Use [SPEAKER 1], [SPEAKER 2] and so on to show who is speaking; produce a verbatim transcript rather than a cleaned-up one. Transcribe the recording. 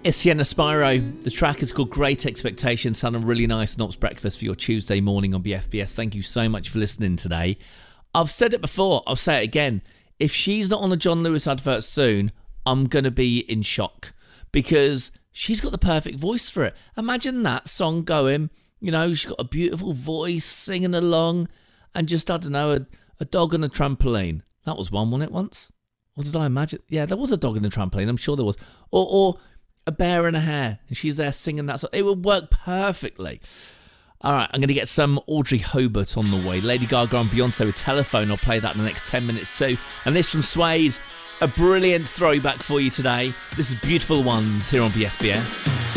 [SPEAKER 1] It's Sienna Spyro. The track is called Great Expectations. Sounding really nice Knobs breakfast for your Tuesday morning on B F B S. Thank you so much for listening today. I've said it before, I'll say it again. If she's not on the John Lewis advert soon, I'm going to be in shock because she's got the perfect voice for it. Imagine that song going, you know, she's got a beautiful voice, singing along, and just, I don't know, a, a dog on a trampoline. That was one, wasn't it, once? Or did I imagine? Yeah, there was a dog in the trampoline, I'm sure there was. Or, or a bear and a hare, and she's there singing that song. It would work perfectly. All right, I'm going to get some Audrey Hobart on the way. Lady Gaga and Beyonce with Telephone. I'll play that in the next ten minutes too. And this from Suede, a brilliant throwback for you today. This is Beautiful Ones here on B F B S.